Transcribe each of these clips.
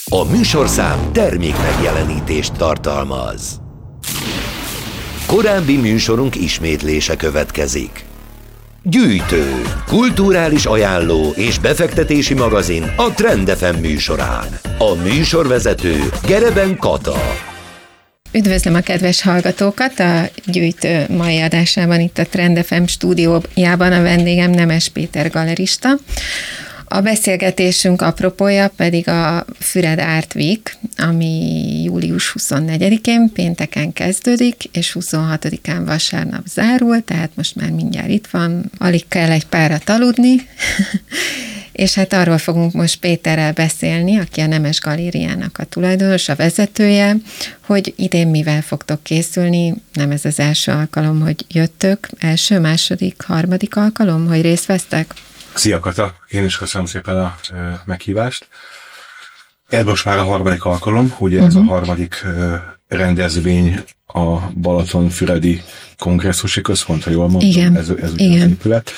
A műsorszám termék megjelenítést tartalmaz. Korábbi műsorunk ismétlése következik. Gyűjtő, kulturális ajánló és befektetési magazin a Trend FM műsorán. A műsorvezető Gereben Kata. Üdvözlöm a kedves hallgatókat! A Gyűjtő mai adásában itt a Trend FM stúdiójában a vendégem Nemes Péter galerista. A beszélgetésünk apropója pedig a Füred Art Week, ami július 24-én pénteken kezdődik, és 26-án vasárnap zárul, tehát most már mindjárt itt van, alig kell egy párat aludni, és hát arról fogunk most Péterrel beszélni, aki a Nemes Galériának a tulajdonos, a vezetője, hogy idén mivel fogtok készülni. Nem ez az első alkalom, hogy jöttök, első, második, harmadik alkalom, hogy részt vesztek? Szia Kata, én is köszönöm szépen a meghívást. Ez most már a harmadik alkalom, ugye ez a harmadik rendezvény a Balatonfüredi Kongresszusi Központ, ha jól mondtam, igen. Ez ugye az épület.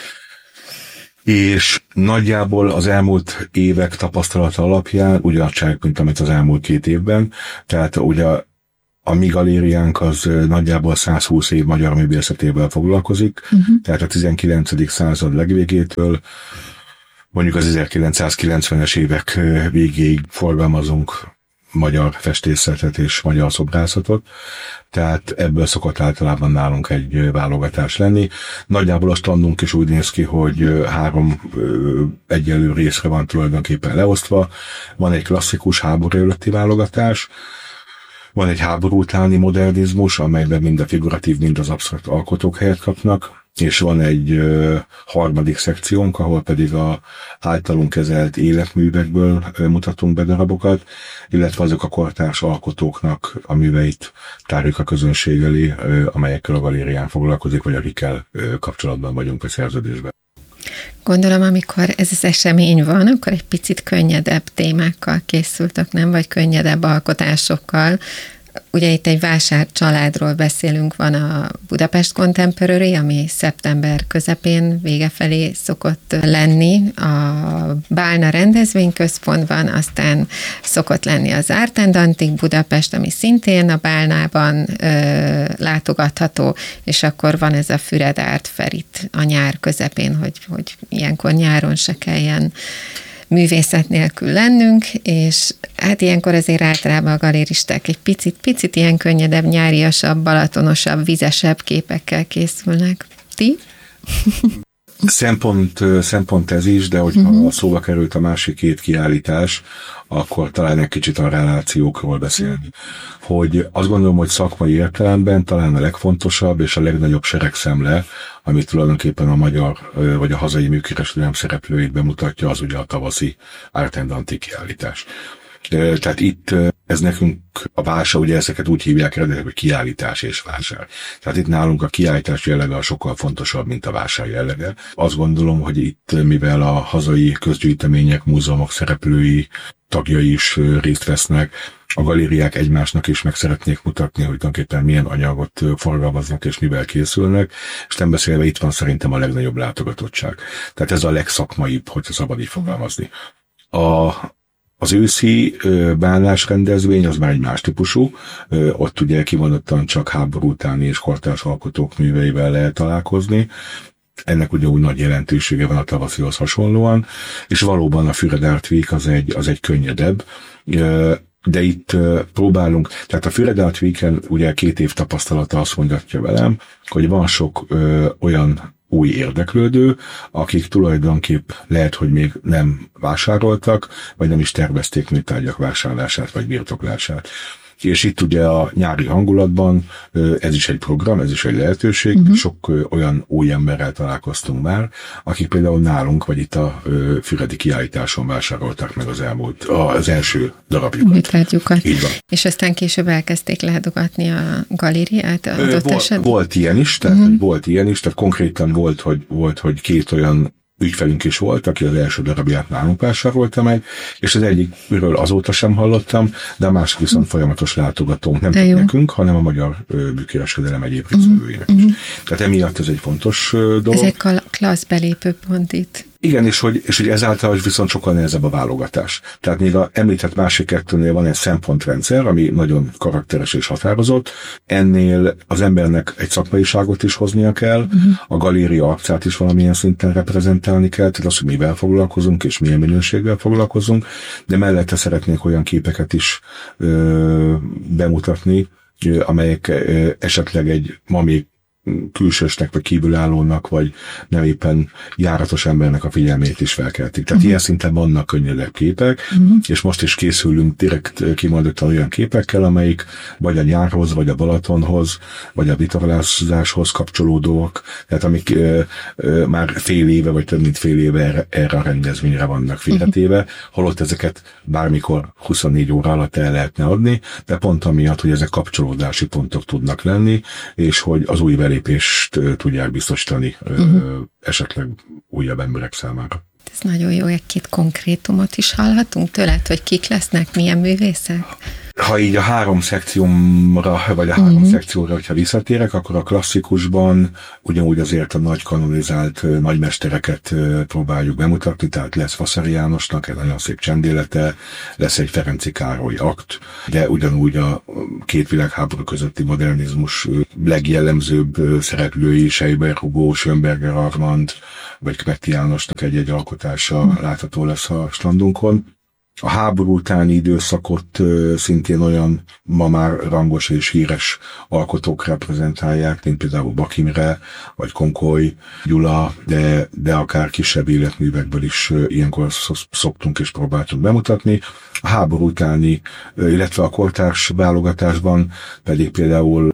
És nagyjából az elmúlt évek tapasztalata alapján ugyanacság, mint amit az elmúlt 2 évben, tehát ugye a mi galériánk az nagyjából 120 év magyar művészetével foglalkozik, tehát a 19. század legvégétől mondjuk az 1990-es évek végéig forgalmazunk magyar festészetet és magyar szobrászatot, tehát ebből szokott általában nálunk egy válogatás lenni. Nagyjából a standunk is úgy néz ki, hogy 3 egyenlő részre van tulajdonképpen leosztva. Van egy klasszikus háború előtti válogatás, van egy háború utáni modernizmus, amelyben mind a figuratív, mind az absztrakt alkotók helyet kapnak, és van egy harmadik szekciónk, ahol pedig a általunk kezelt életművekből mutatunk be darabokat, illetve azok a kortárs alkotóknak a műveit tárjuk a közönség elé, amelyekkel a galérián foglalkozik, vagy akikkel kapcsolatban vagyunk, vagy szerződésben. Gondolom, amikor ez az esemény van, akkor egy picit könnyedebb témákkal készültök, nem? Vagy könnyedebb alkotásokkal. Ugye itt egy vásárcsaládról beszélünk, van a Budapest Contemporary, ami szeptember közepén, vége felé szokott lenni. A Bálna rendezvényközpontban, aztán szokott lenni az Art and Antique Budapest, ami szintén a Bálnában látogatható, és akkor van ez a Füred Art Fair itt a nyár közepén, hogy ilyenkor nyáron se kelljen művészet nélkül lennünk, és hát ilyenkor azért általában a galéristák egy picit ilyen könnyedebb, nyáriasabb, balatonosabb, vizesebb képekkel készülnek. Ti? Szempont ez is, de hogyha szóba került a másik 2 kiállítás, akkor talán egy kicsit a relációkról beszélni. Hogy azt gondolom, hogy szakmai értelemben talán a legfontosabb és a legnagyobb seregszemle, amit tulajdonképpen a magyar vagy a hazai műkereskedelem szereplőit bemutatja, az ugye a tavaszi Art and Antique kiállítás. Tehát itt ez nekünk a vásár, ugye ezeket úgy hívják eredetileg, hogy kiállítás és vásár. Tehát itt nálunk a kiállítás jellege sokkal fontosabb, mint a vásár jellege. Azt gondolom, hogy itt, mivel a hazai közgyűjtemények, múzeumok szereplői, tagjai is részt vesznek, a galériák egymásnak is meg szeretnék mutatni, hogy tulajdonképpen milyen anyagot forgalmaznak és mivel készülnek, és nem beszélve itt van szerintem a legnagyobb látogatottság. Tehát ez a legszakmaibb, hogyha szabad így fogalmazni. Az őszi bálnás rendezvény az már egy más típusú, ott ugye kimondottan csak háború utáni és kortárs alkotók műveivel lehet találkozni. Ennek ugye úgy nagy jelentősége van a tavaszihoz hasonlóan, és valóban a Füred Art Week az egy könnyedebb, de itt próbálunk, tehát a Füred Art Weeken ugye 2 év tapasztalata azt mondatja velem, hogy van sok olyan új érdeklődő, akik tulajdonképp lehet, hogy még nem vásároltak, vagy nem is tervezték műtárgyak vásárlását, vagy birtoklását. És itt ugye a nyári hangulatban ez is egy program, ez is egy lehetőség, sok olyan új emberrel találkoztunk már, akik például nálunk, vagy itt a füredi kiállításon vásárolták meg az első darabjukat. Műtárgyakat. Így van. És aztán később elkezdték látogatni a galériát adott esetben? Volt ilyen is, tehát konkrétan volt, hogy 2 olyan ügyfelünk is volt, aki az első darabját nálunk vásárolta meg, és az egyikről azóta sem hallottam, de a másik viszont folyamatos látogatónk, nem csak nekünk, hanem a magyar műkereskedelem egyéb résztvevőinek is. Tehát emiatt ez egy fontos dolog. Ez egy klassz belépőpont itt. Igen, és hogy ezáltal viszont sokkal nehezebb a válogatás. Tehát még a említett másik kettőnél van egy szempontrendszer, ami nagyon karakteres és határozott. Ennél az embernek egy szakmaiságot is hoznia kell, a galéria arcát is valamilyen szinten reprezentálni kell, tehát az, hogy mivel foglalkozunk, és milyen minőséggel foglalkozunk, de mellette szeretnék olyan képeket is bemutatni, amelyek esetleg egy ma még külsősnek, vagy kívülállónak, vagy nem éppen járatos embernek a figyelmét is felkeltik. Tehát ilyen szinten vannak könnyedebb képek, és most is készülünk direkt kimondottan olyan képekkel, amelyik vagy a nyárhoz, vagy a Balatonhoz, vagy a vitorlázáshoz kapcsolódóak, tehát amik már fél éve, vagy több mint fél éve erre a rendezvényre vannak félretéve, holott ezeket bármikor 24 óra alatt el lehetne adni, de pont amiatt, hogy ezek kapcsolódási pontok tudnak lenni, és hogy az új belépést tudják biztosítani esetleg újabb emberek számára. Ez nagyon jó, egy-két konkrétumot is hallhatunk tőled, hogy kik lesznek, milyen művészek? Ha így a három szekcióra, vagy a három szekcióra, hogyha visszatérek, akkor a klasszikusban ugyanúgy azért a nagy kanonizált nagymestereket próbáljuk bemutatni, tehát lesz Vasari Jánosnak egy nagyon szép csendélete, lesz egy Ferenczy Károly akt, de ugyanúgy a két világháború közötti modernizmus legjellemzőbb szereplői, Seiber Hugo, Schönberger Armand, vagy Kmetti Jánosnak egy-egy alkotása látható lesz a standunkon. A háború utáni időszakot szintén olyan ma már rangos és híres alkotók reprezentálják, mint például Bak Imre, vagy Konkoly Gyula, de akár kisebb életművekből is ilyenkor szoktunk és próbáltunk bemutatni. A háború utáni, illetve a kortárs válogatásban pedig például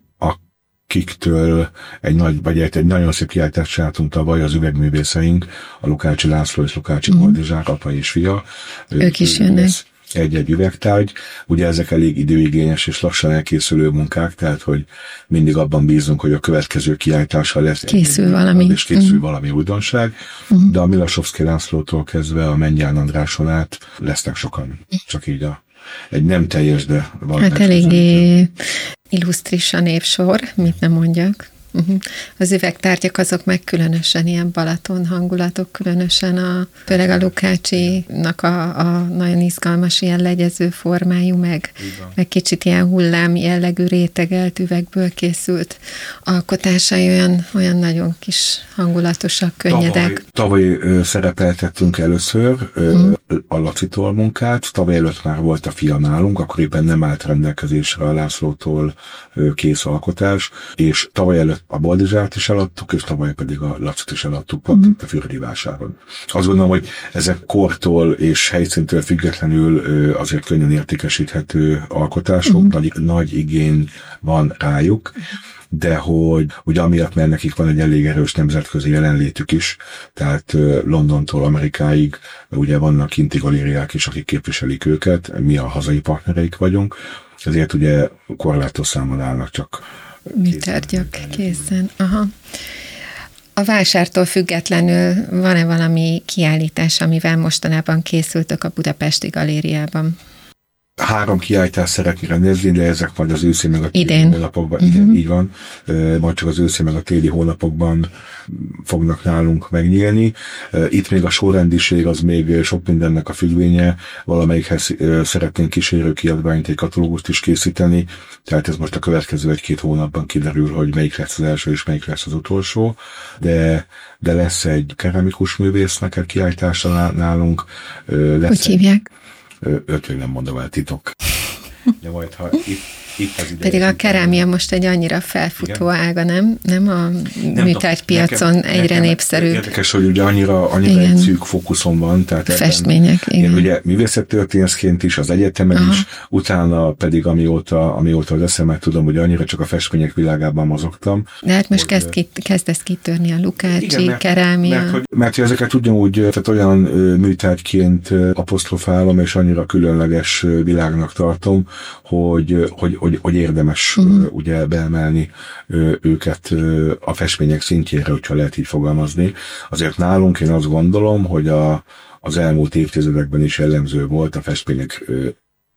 akiktől egy nagyon szép kiállítást csináltunk tavaly, az üvegművészeink, a Lukácsi László és Lukácsi Boldizsák, apa és fia. Ők is jönnek. Egy-egy üvegtárgy. Ugye ezek elég időigényes és lassan elkészülő munkák, tehát hogy mindig abban bízunk, hogy a következő kiállítással lesz és készül valami újdonság. De a Milasovszky Lászlótól kezdve a Mengyán Andráson át lesznek sokan. Csak így egy nem teljes, de van. Hát eléggé illusztris a névsor, mit nem mondjak. Az üvegtárgyak azok meg különösen ilyen Balaton hangulatok, különösen főleg a Lukácsinak a nagyon izgalmas ilyen legyező formájú, meg kicsit ilyen hullám jellegű rétegelt üvegből készült alkotásai olyan nagyon kis hangulatosak, könnyedek. Tavaly szerepeltettünk először a Lacitól munkát, tavaly előtt már volt a fia nálunk, akkor éppen nem állt rendelkezésre a Lászlótól kész alkotás, és tavaly előtt a Boldizsát is eladtuk, és tavaly pedig a Lacit is eladtuk pont a Füredi vásáron. Azt gondolom, hogy ezek kortól és helyszíntől függetlenül azért könnyen értékesíthető alkotások, nagy igény van rájuk, de hogy ugye amiatt, mert nekik van egy elég erős nemzetközi jelenlétük is, tehát Londontól Amerikáig ugye vannak kinti galériák is, akik képviselik őket, mi a hazai partnereik vagyunk, ezért ugye korlátos számon állnak csak műtárgyak készen. Aha. A vásártól függetlenül van-e valami kiállítás, amivel mostanában készültök a Budapesti Galériában? 3 kiállítást szeretnék rendezni, de ezek majd az őszi meg a téli hónapokban. Igen, így van. Majd csak az őszi meg a téli hónapokban fognak nálunk megnyílni. Itt még a sorrendiség az még sok mindennek a függvénye. Valamelyikhez szeretnénk kísérő kiadványt, egy katalógust is készíteni. Tehát ez most a következő 1-2 hónapban kiderül, hogy melyik lesz az első és melyik lesz az utolsó. De lesz egy keramikus művésznek egy kiállítása nálunk. Hogy hívják? Még nem mondom el, titok. De majd, ha itt az ideje... Pedig a kerámia most egy annyira felfutó ága, nem a műtárgypiacon egyre népszerűbb. Érdekes, hogy ugye annyira egy szűk fókuszon van. Tehát festmények, igen. Ugye művészettörténészként is, az egyetemen is, utána pedig amióta az eszemet tudom, hogy annyira csak a festmények világában mozogtam. De hát most kezdesz kitörni a Lukácsi, kerámia. Mert ezeket ugyanúgy, tehát olyan műtárgyként apostrofálom, és annyira különleges világnak tartom, hogy érdemes ugye beemelni őket a festmények szintjére, hogyha lehet így fogalmazni. Azért nálunk én azt gondolom, hogy az elmúlt évtizedekben is jellemző volt a festmények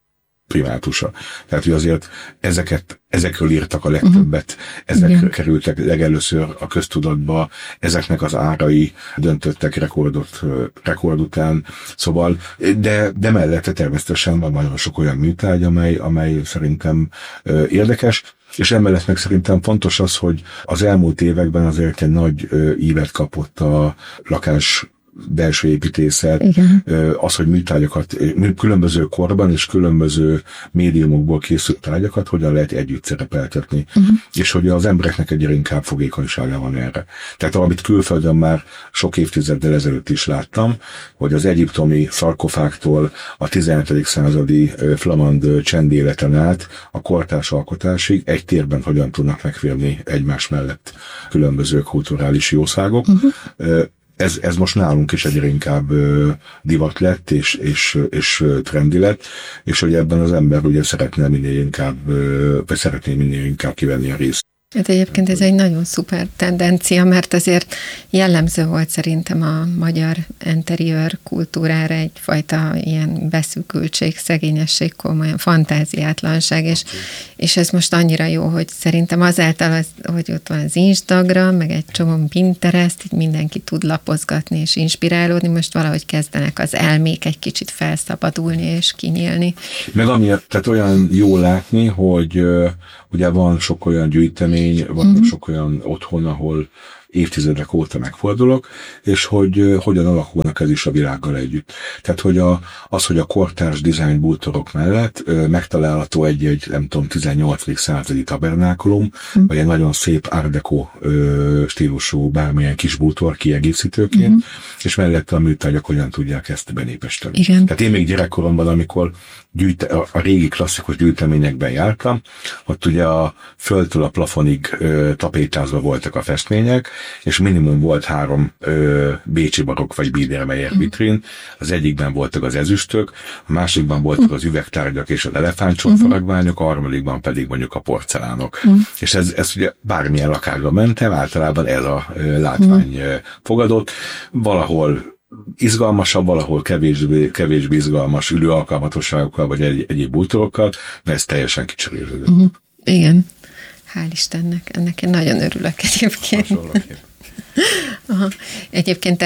primátusa. Tehát, hogy azért ezekről írtak a legtöbbet, ezek kerültek legelőször a köztudatba, ezeknek az árai döntöttek rekord után, szóval, de mellette természetesen van nagyon sok olyan műtárgy, amely szerintem érdekes, és emellett meg szerintem fontos az, hogy az elmúlt években azért egy nagy ívet kapott a lakás belső építészet, az, hogy műtárgyakat, különböző korban és különböző médiumokból készült tárgyakat hogyan lehet együtt szerepeltetni, és hogy az embereknek egyre inkább fogékonysága van erre. Tehát amit külföldön már sok évtizeddel ezelőtt is láttam, hogy az egyiptomi szarkofágtól a 17. századi flamand csendéleten át a kortárs alkotásig egy térben hogyan tudnak megférni egymás mellett különböző kulturális jószágok. Ez most nálunk is egyre inkább divat lett, és trendi lett, és hogy ebben az ember ugye szeretné minél inkább kivenni a részt. Hát egyébként ez egy nagyon szuper tendencia, mert azért jellemző volt szerintem a magyar interiőr kultúrára egyfajta ilyen beszűkültség, szegényesség, komolyan fantáziátlanság, és ez most annyira jó, hogy szerintem azáltal, hogy ott van az Instagram, meg egy csomó Pinterest, így mindenki tud lapozgatni és inspirálódni, most valahogy kezdenek az elmék egy kicsit felszabadulni és kinyílni. Meg amiért, tehát olyan jól látni, hogy ugye van sok olyan gyűjtemény, van sok olyan otthon, ahol évtizedek óta megfordulok, és hogy hogyan alakulnak ez is a világgal együtt. Tehát, hogy hogy a kortárs dizájn bútorok mellett megtalálható egy nem tudom, 18. századi tabernákulum, vagy egy nagyon szép art deco stílusú bármilyen kis bútor kiegészítőként, és mellette a műtárgyak hogyan tudják ezt benépesíteni. Tehát én még gyerekkoromban, amikor a régi klasszikus gyűjteményekben jártam, ott ugye a földtől a plafonig tapétázva voltak a festmények, és minimum volt 3 bécsi barokk vagy Biedermeier vitrin, az egyikben voltak az ezüstök, a másikban voltak az üvegtárgyak és az elefántcsontfaragványok, a harmadikban pedig mondjuk a porcelánok. És ez ugye bármilyen lakásba mentem, általában ez a látvány fogadott, valahol izgalmasabb, valahol kevésbé izgalmas ülőalkalmatosságokkal, vagy egyéb bútorokkal, mert ez teljesen kicserélődött. Igen. Hál' Istennek, ennek én nagyon örülök egyébként. Aha. Egyébként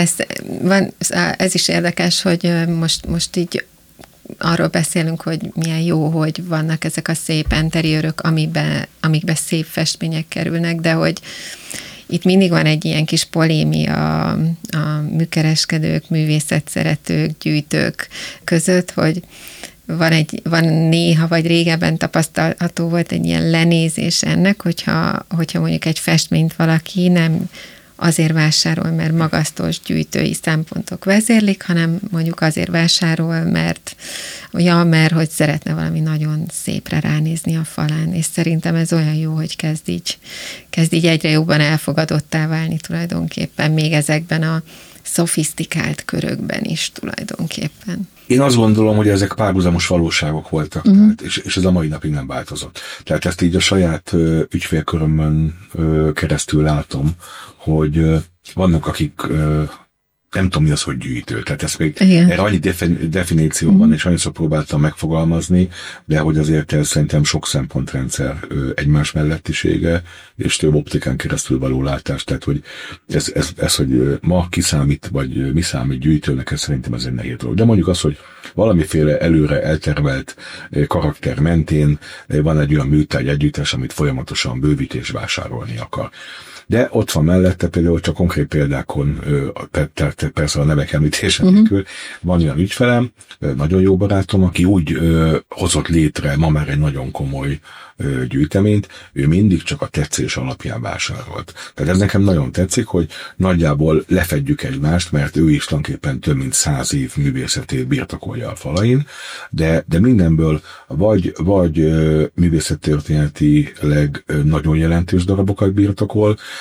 ez is érdekes, hogy most így arról beszélünk, hogy milyen jó, hogy vannak ezek a szép interiőrök, amikbe szép festmények kerülnek, de hogy itt mindig van egy ilyen kis polémia a műkereskedők, művészetszeretők, gyűjtők között, hogy van néha, vagy régebben tapasztalható volt egy ilyen lenézés ennek, hogyha mondjuk egy festményt valaki nem azért vásárol, mert magasztos gyűjtői szempontok vezérlik, hanem mondjuk azért vásárol, mert hogy szeretne valami nagyon szépre ránézni a falán, és szerintem ez olyan jó, hogy kezd így egyre jobban elfogadottá válni tulajdonképpen, még ezekben a szofisztikált körökben is tulajdonképpen. Én azt gondolom, hogy ezek párhuzamos valóságok voltak, tehát, és ez a mai napig nem változott. Tehát ezt így a saját ügyfélkörömön keresztül látom, hogy vannak, akik nem tudom mi az, hogy gyűjtő. Tehát ez még erre annyi definíció van, és annyiszor próbáltam megfogalmazni, de hogy azért ez szerintem sok szempontrendszer egymás mellettisége, és több optikán keresztül való látás. Tehát, hogy ez hogy ma kiszámít, vagy mi számít gyűjtőnek, ez szerintem ez egy nehéz dolog. De mondjuk az, hogy valamiféle előre eltervelt karakter mentén van egy olyan műtárgy együttes, amit folyamatosan bővít és vásárolni akar. De ott van mellette például csak konkrét példákon, persze a nevek említése nélkül, van olyan ügyfelem, nagyon jó barátom, aki úgy hozott létre ma már egy nagyon komoly gyűjteményt, ő mindig csak a tetszés alapján vásárolt. Tehát ez nekem nagyon tetszik, hogy nagyjából lefedjük egymást, mert ő is tulajdonképpen több mint 100 év művészetét birtokolja a falain, de mindenből vagy művészettörténetileg nagyon jelentős darabokat birtokol,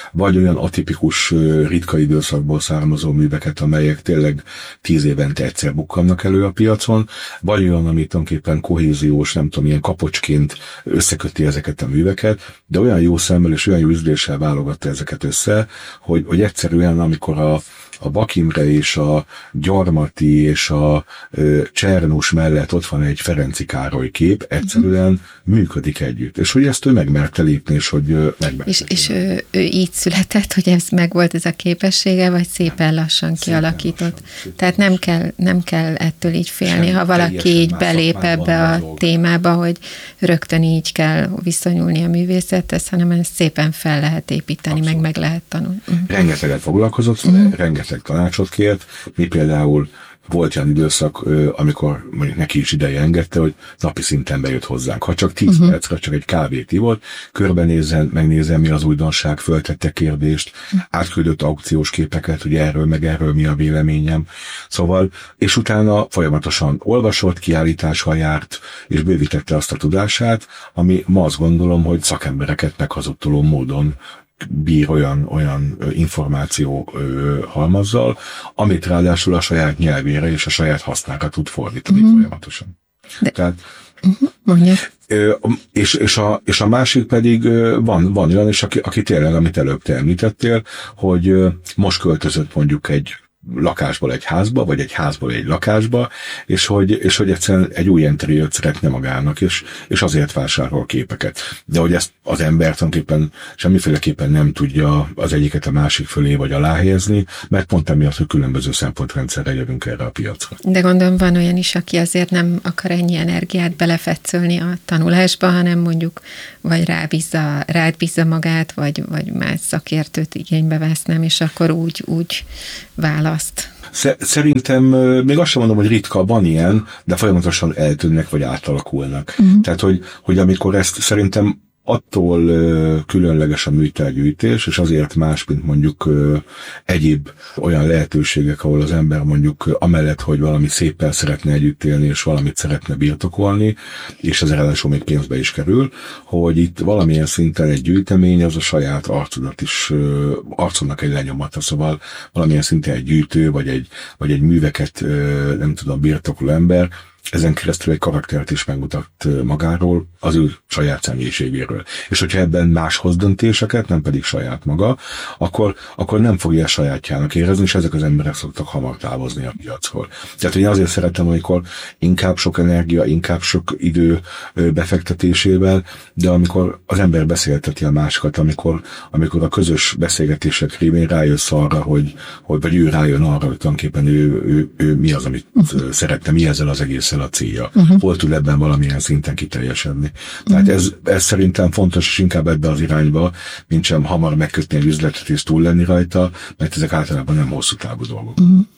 vagy olyan atipikus, ritka időszakból származó műveket, amelyek tényleg 10 évente egyszer bukkannak elő a piacon, vagy olyan, amit tulajdonképpen kohéziós, nem tudom, ilyen kapocsként összeköti ezeket a műveket, de olyan jó szemmel és olyan jó ízléssel válogatta ezeket össze, hogy egyszerűen, amikor a Bak Imre és a Gyarmati és a Csernus mellett ott van egy Ferenci Károly kép, egyszerűen működik együtt. És hogy ezt ő megmerte lépni, és hogy megmerte. És ő így született, hogy ez megvolt ez a képessége, vagy szépen lassan kialakított? Tehát nem kell ettől így félni, ha valaki így belép ebbe a témába, hogy rögtön így kell viszonyulni a művészethez, hanem ezt szépen fel lehet építeni, meg lehet tanulni. Rengeteget foglalkozott, rengeteg tanácsot kért. Mi például volt olyan időszak, amikor mondjuk neki is ideje engedte, hogy napi szinten bejött hozzánk. Ha csak 10 percre, csak egy kávét ivott, körbenézzen, megnézzen, mi az újdonság, föltette kérdést, átküldött aukciós képeket, hogy erről meg erről mi a véleményem. Szóval, és utána folyamatosan olvasott, kiállítással járt, és bővítette azt a tudását, ami ma azt gondolom, hogy szakembereket meghazudtoló módon bír olyan információ halmazzal, amit ráadásul a saját nyelvére és a saját hasznára tud fordítani folyamatosan. Tehát, és a másik pedig van olyan is, aki tényleg, amit előbb te említettél, hogy most költözött mondjuk egy lakásból egy házba, vagy egy házból egy lakásba, és hogy egyszerűen egy új interiőrt szeretne magának, és azért vásárol képeket. De hogy ezt az ember tulajdonképpen semmiféleképpen nem tudja az egyiket a másik fölé vagy alá helyezni, mert pont emiatt, hogy különböző szempontrendszerre jövünk erre a piacra. De gondolom van olyan is, aki azért nem akar ennyi energiát belefetszölni a tanulásba, hanem mondjuk vagy rád bízza magát, vagy más szakértőt igénybe vesz, nem, és akkor úgy választ. Szerintem még azt sem mondom, hogy ritka, van ilyen, de folyamatosan eltűnnek, vagy átalakulnak. Tehát, hogy amikor ezt szerintem attól különleges a műtárgyűjtés, és azért más, mint mondjuk egyéb olyan lehetőségek, ahol az ember mondjuk amellett, hogy valami széppel szeretne együtt élni, és valamit szeretne birtokolni, és ez ráadásul még pénzbe is kerül, hogy itt valamilyen szinten egy gyűjtemény az a saját arcodat is, arcodnak egy lenyomata, szóval valamilyen szinten egy gyűjtő, vagy egy műveket nem tudom, birtokol ember, ezen keresztül egy karaktert is megmutat magáról, az ő saját személyiségéről. És hogyha ebben más hoz döntéseket, nem pedig saját maga, akkor nem fogja sajátjának érezni, és ezek az emberek szoktak hamar távozni a piacról. Tehát én azért szeretem, amikor inkább sok energia, inkább sok idő befektetésével, de amikor az ember beszélteti a másikat, amikor a közös beszélgetések révén rájössz arra, vagy ő rájön arra, hogy tulajdonképpen ő mi az, amit szeretne, mi ezzel az egészen a célja. Hol tud ebben valamilyen szinten kiteljesedni. Tehát ez szerintem fontos, és inkább ebbe az irányba, mint sem hamar megkötni egy üzletet és túl lenni rajta, mert ezek általában nem hosszú távú dolgok.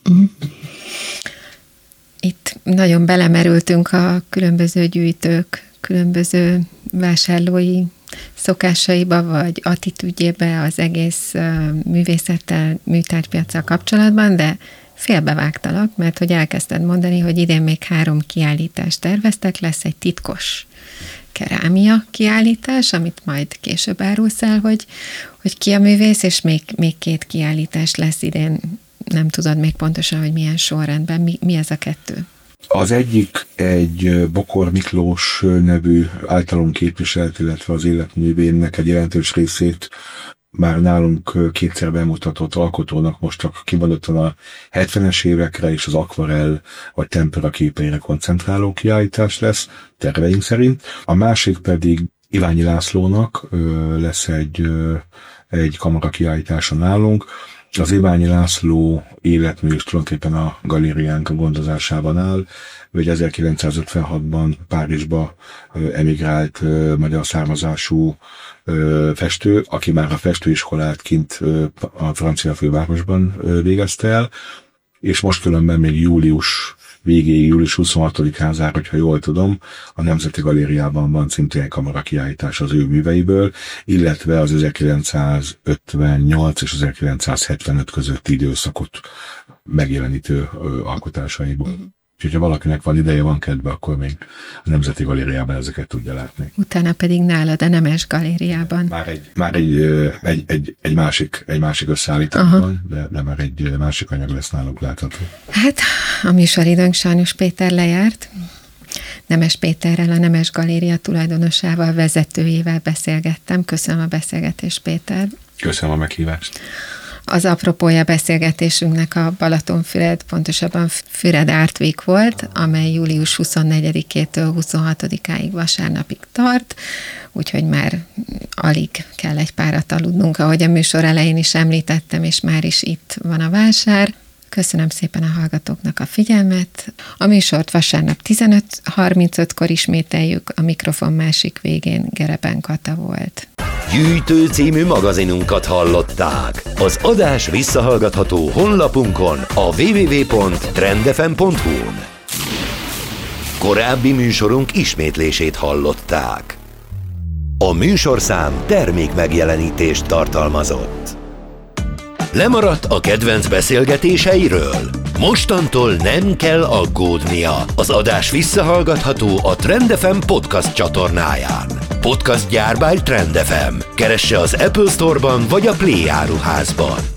Itt nagyon belemerültünk a különböző gyűjtők, különböző vásárlói szokásaiba, vagy attitűdjébe az egész művészettel, műtárgypiaccal kapcsolatban, de félbevágtalak, mert hogy elkezdted mondani, hogy idén még 3 kiállítást terveztek, lesz egy titkos kerámia kiállítás, amit majd később árulsz el, hogy ki a művész, és még 2 kiállítás lesz idén, nem tudod még pontosan, hogy milyen sorrendben, mi ez a 2? Az egyik egy Bokor Miklós nevű általunk képviselt, illetve az életművének egy jelentős részét már nálunk 2-szer bemutatott alkotónak most csak kimondottan a 70-es évekre és az akvarell vagy tempera képeire koncentráló kiállítás lesz, terveink szerint. A másik pedig Iványi Lászlónak lesz egy kamara kiállítása nálunk. Az Iványi László életmű is tulajdonképpen a galériánk gondozásában áll. Ő 1956-ban Párizsba emigrált magyar származású festő, aki már a festőiskolát kint a francia fővárosban végezte el, és most különben még július végéig, július 26-án zár, hogyha jól tudom, a Nemzeti Galériában van szintén kamara kiállítás az ő műveiből, illetve az 1958 és 1975 közötti időszakot megjelenítő alkotásaiból. Úgyhogy ha valakinek van ideje, van kedve, akkor még a Nemzeti Galériában ezeket tudja látni. Utána pedig nálad a Nemes Galériában. Már egy másik összeállításban, de már egy másik anyag lesz náluk látható. Hát a műsoridőnk sajnos Péter lejárt. Nemes Péterrel, a Nemes Galéria tulajdonosával, vezetőjével beszélgettem. Köszönöm a beszélgetést, Péter. Köszönöm a meghívást. Az apropója beszélgetésünknek a Balatonfüred, pontosabban Füred Art Week volt, amely július 24-től 26-áig vasárnapig tart, úgyhogy már alig kell egy párat aludnunk, ahogy a műsor elején is említettem, és már is itt van a vásár. Köszönöm szépen a hallgatóknak a figyelmet. A műsort vasárnap 15:35-kor ismételjük, a mikrofon másik végén Gereben Kata volt. Gyűjtő című magazinunkat hallották. Az adás visszahallgatható honlapunkon, a www.trendfm.hu-n. Korábbi műsorunk ismétlését hallották. A műsorszám termék megjelenítést tartalmazott. Lemaradt a kedvenc beszélgetéseiről? Mostantól nem kell aggódnia. Az adás visszahallgatható a Trend FM podcast csatornáján. Podcast gyár by Trend FM. Keresse az Apple Store-ban vagy a Play áruházban.